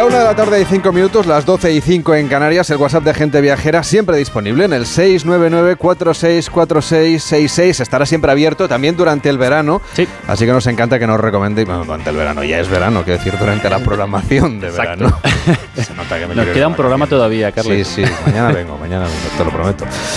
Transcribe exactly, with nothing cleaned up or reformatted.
La una de la tarde y cinco minutos, las doce y cinco en Canarias. El WhatsApp de Gente Viajera siempre disponible en el seis nueve nueve cuatro seis cuatro seis seis seis. Estará siempre abierto también durante el verano. Sí. Así que nos encanta que nos recomendéis. Bueno, durante el verano ya es verano, quiero decir, durante la programación de Exacto. verano. Se nota que me Nos queda un programa todavía, Carlos. Sí, sí, mañana vengo, mañana vengo, te lo prometo.